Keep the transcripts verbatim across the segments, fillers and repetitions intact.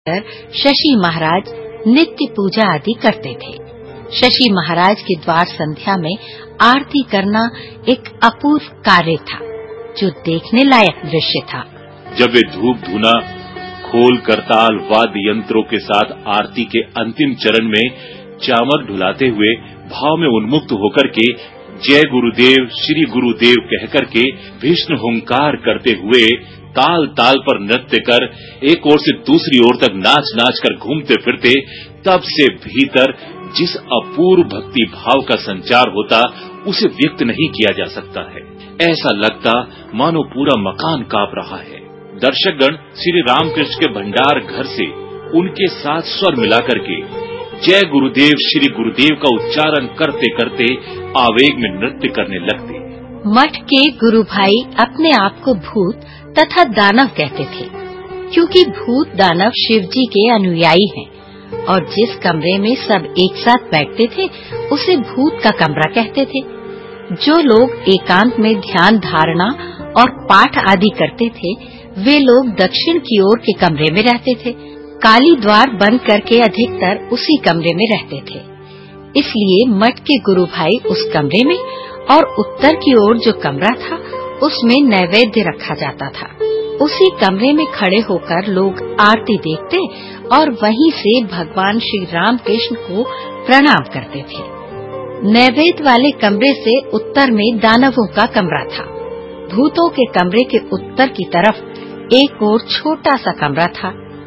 शशि महाराज नित्य पूजा आदि करते थे। शशि महाराज के द्वार संध्या में आरती करना एक अपूर्व कार्य था, जो देखने लायक दृश्य था। जब वे धूप धूना, खोल करताल वाद्य यंत्रों के साथ आरती के अंतिम चरण में चामर ढुलाते हुए भाव में उन्मुक्त होकर के जय गुरुदेव श्री गुरुदेव कहकर के भीष्म हुंकार करते हुए ताल ताल पर नृत्य कर एक ओर से दूसरी ओर तक नाच नाच कर घूमते फिरते, तब से भीतर जिस अपूर्व भक्ति भाव का संचार होता उसे व्यक्त नहीं किया जा सकता है। ऐसा लगता मानो पूरा मकान कांप रहा है। दर्शकगण श्री रामकृष्ण के भंडार घर से उनके साथ स्वर मिलाकर के जय गुरुदेव श्री गुरुदेव का उच्चारण करते करते आवेग में नृत्य करने लगते। मठ के गुरु भाई अपने आप को भूत तथा दानव कहते थे, क्योंकि भूत दानव शिव जी के अनुयायी हैं, और जिस कमरे में सब एक साथ बैठते थे उसे भूत का कमरा कहते थे। जो लोग एकांत में ध्यान धारणा और पाठ आदि करते थे, वे लोग दक्षिण की ओर के कमरे में रहते थे। काली द्वार बंद करके अधिकतर उसी कमरे में रहते थे। इसलिए मठ के गुरु भाई उस कमरे में, और उत्तर की ओर जो कमरा था उसमें नैवेद्य रखा जाता था। उसी कमरे में खड़े होकर लोग आरती देखते और वहीं से भगवान श्री राम कृष्ण को प्रणाम करते थे। नैवेद्य वाले कमरे से उत्तर में दानवों का कमरा था। भूतों के कमरे के उत्तर की तरफ एक और छोटा सा कमरा था।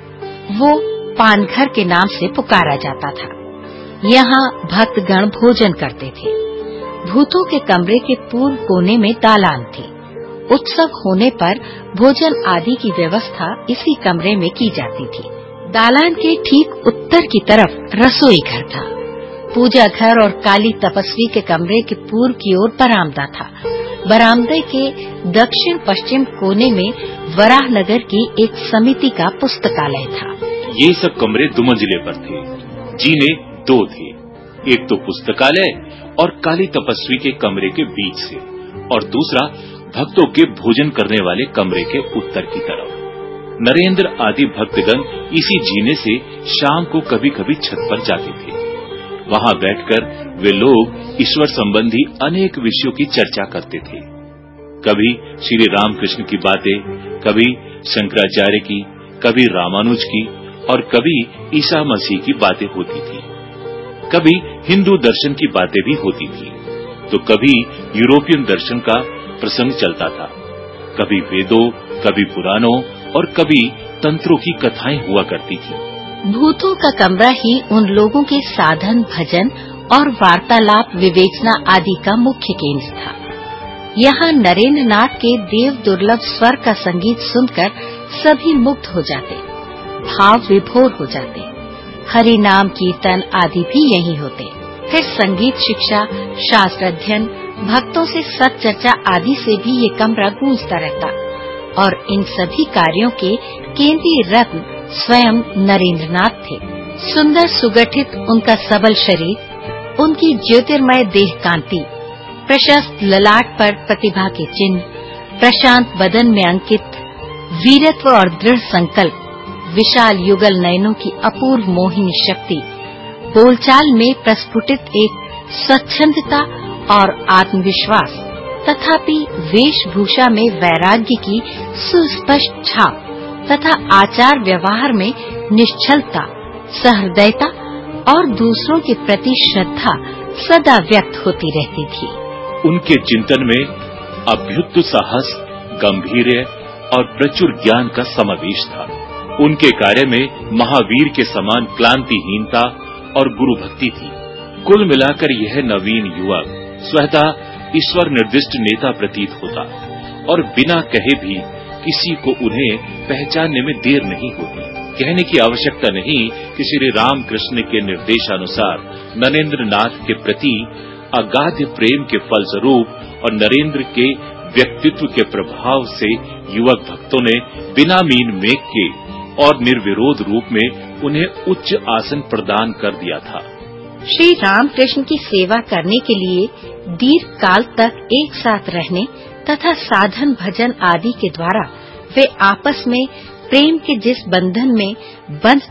वो पानघर के नाम से पुकारा जाता था। यहाँ भक्तगण भोजन करते थे। भूतों के कमरे के पूर्व कोने में दालान थी। उत्सव होने पर भोजन आदि की व्यवस्था इसी कमरे में की जाती थी। दालान के ठीक उत्तर की तरफ रसोई घर था। पूजा घर और काली तपस्वी के कमरे के पूर्व की ओर बरामदा था। बरामदे के दक्षिण पश्चिम कोने में वराहनगर की एक समिति का पुस्तकालय था। ये सब कमरे दो मंजिले पर थे। जीने दो थे, एक तो पुस्तकालय और काली तपस्वी के कमरे के बीच से, और दूसरा भक्तों के भोजन करने वाले कमरे के उत्तर की तरफ। नरेंद्र आदि भक्तगण इसी जीने से शाम को कभी कभी छत पर जाते थे। वहां बैठकर वे लोग ईश्वर संबंधी अनेक विषयों की चर्चा करते थे। कभी श्री रामकृष्ण की बातें, कभी शंकराचार्य की, कभी रामानुज की, और कभी ईसा मसीह की बातें होती थी। कभी हिंदू दर्शन की बातें भी होती थी, तो कभी यूरोपियन दर्शन का प्रसंग चलता था। कभी वेदों, कभी पुराणों और कभी तंत्रों की कथाएं हुआ करती थी। भूतों का कमरा ही उन लोगों के साधन, भजन और वार्तालाप, विवेचना आदि का मुख्य केंद्र था। यहाँ नरेंद्र नाथ के देव दुर्लभ स्वर का संगीत सुनकर सभी मुग्ध हो जाते, भाव विभोर हो जाते। हरि नाम कीर्तन आदि भी यही होते। फिर संगीत शिक्षा, शास्त्र अध्ययन, भक्तों से सत्चर्चा आदि से भी ये कमरा गूंजता रहता, और इन सभी कार्यों के केंद्रीय रत्न स्वयं नरेंद्रनाथ थे। सुंदर सुगठित उनका सबल शरीर, उनकी ज्योतिर्मय देह कांति, प्रशस्त ललाट पर प्रतिभा के चिन्ह, प्रशांत बदन में अंकित वीरत्व और दृढ़ संकल्प, विशाल युगल नयनों की अपूर्व मोहिनी शक्ति, बोलचाल में प्रस्फुटित एक स्वच्छंदता और आत्मविश्वास, तथापि वेशभूषा में वैराग्य की सुस्पष्ट छाप, तथा आचार व्यवहार में निश्चलता, सहृदयता और दूसरों के प्रति श्रद्धा सदा व्यक्त होती रहती थी। उनके चिंतन में अभ्युत साहस, गंभीर्य और प्रचुर ज्ञान का समावेश था। उनके कार्य में महावीर के समान क्लांतिहीनता और गुरु भक्ति थी। कुल मिलाकर यह नवीन युवक स्वतः ईश्वर निर्दिष्ट नेता प्रतीत होता, और बिना कहे भी किसी को उन्हें पहचानने में देर नहीं होती। कहने की आवश्यकता नहीं कि श्री रामकृष्ण के निर्देशानुसार नरेंद्र नाथ के प्रति अगाध प्रेम के फलस्वरूप और नरेंद्र के व्यक्तित्व के प्रभाव से युवक भक्तों ने बिना मीन मेघ के और निर्विरोध रूप में उन्हें उच्च आसन प्रदान कर दिया था। श्री रामकृष्ण की सेवा करने के लिए दीर्घ काल तक एक साथ रहने तथा साधन भजन आदि के द्वारा वे आपस में प्रेम के जिस बंधन में बंध